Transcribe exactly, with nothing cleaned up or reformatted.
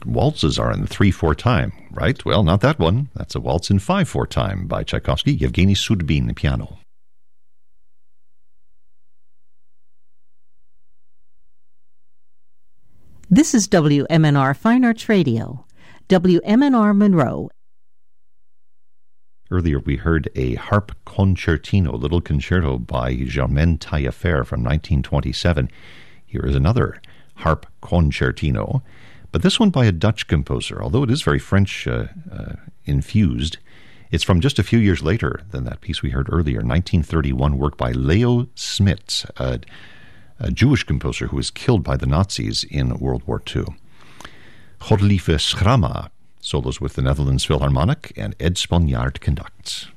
waltzes are in three four time, right? Well, not that one. That's a waltz in five four time by Tchaikovsky. Yevgeny Sudbin, piano. This is W M N R Fine Arts Radio, W M N R Monroe. Earlier we heard a harp concertino, little concerto by Germaine Taillefer from nineteen twenty-seven. Here is another harp concertino, but this one by a Dutch composer, although it is very French uh, uh, infused. It's from just a few years later than that piece we heard earlier, nineteen thirty-one, work by Leo Smits, a, a Jewish composer who was killed by the Nazis in World War Two. Godlieve Schrama solos with the Netherlands Philharmonic, and Ed Sponjaard conducts.